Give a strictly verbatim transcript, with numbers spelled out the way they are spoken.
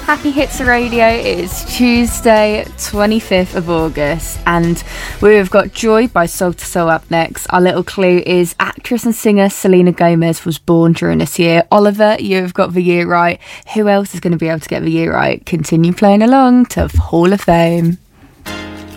Happy Hits Radio. It's Tuesday, twenty-fifth of August, and we've got Joy by Soul to Soul up next. Our little clue is actress and singer Selena Gomez was born during this year. Oliver, you've got the year right. Who else is going to be able to get the year right? Continue playing along to Hall of Fame.